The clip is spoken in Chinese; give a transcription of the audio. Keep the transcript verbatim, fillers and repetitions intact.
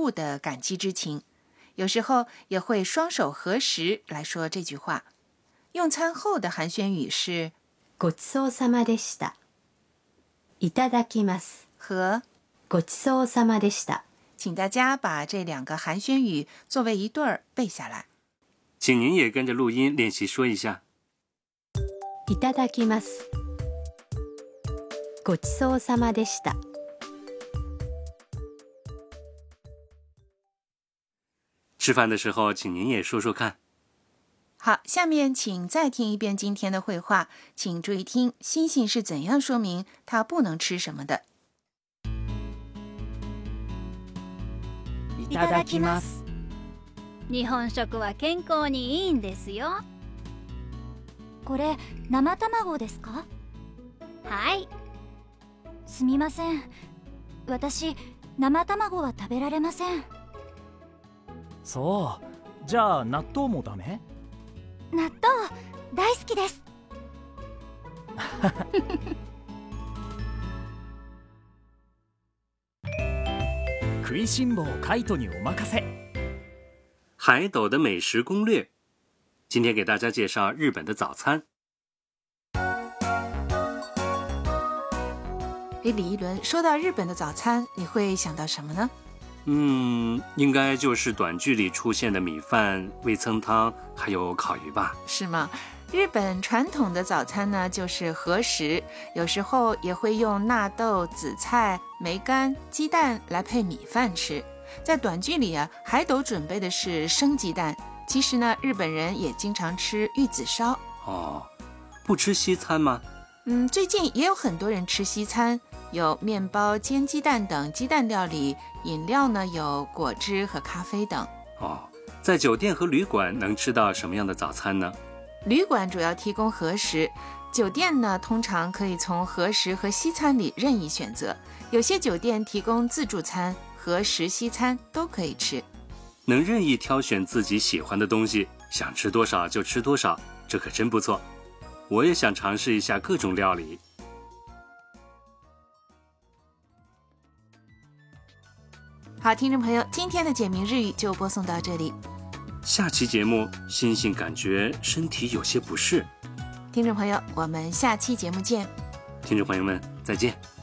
物的感激之情。有时候也会双手合十来说这句话。用餐后的寒暄语是ごちそうさまでした。いただきます。 和ごちそうさまでした。 请大家把这两个寒暄语作为一对儿背下来。 请您也跟着录音练习说一下。 いただきます。ごちそうさまでした。 吃饭的时候，请您也說說看。 好，下面請再聽一遍今天的會話，請注意聽星星是怎樣說明他不能吃什麼的。 いただきます。 日本食は健康にいいんですよ。 これ生卵ですか？ はい。 すみません。私、生卵は食べられません。 そう。じゃあ納豆もダメ？ 納豆大好きです。 食いしん坊カイトにお任せ。 海斗的美食攻略，今天给大家介绍日本的早餐。 诶，李一伦，说到日本的早餐，你会想到什么呢？ 嗯，应该就是短剧里出现的米饭、味噌汤，还有烤鱼吧？ 是吗？日本传统的早餐呢，就是和食，有时候也会用纳豆、紫菜、梅干、鸡蛋来配米饭吃。在短剧里啊，海斗准备的是生鸡蛋。其实呢，日本人也经常吃玉子烧。 哦，不吃西餐吗？ 嗯，最近也有很多人吃西餐，有面包、煎鸡蛋等鸡蛋料理，饮料呢有果汁和咖啡等。 哦，在酒店和旅馆能吃到什么样的早餐呢？ 旅馆主要提供和食，酒店呢通常可以从和食和西餐里任意选择。有些酒店提供自助餐，和食西餐都可以吃。 能任意挑选自己喜欢的东西，想吃多少就吃多少，这可真不错。我也想尝试一下各种料理。 好，听众朋友，今天的简明日语就播送到这里。 下期节目，星星感觉身体有些不适。 听众朋友，我们下期节目见。 听众朋友们，再见。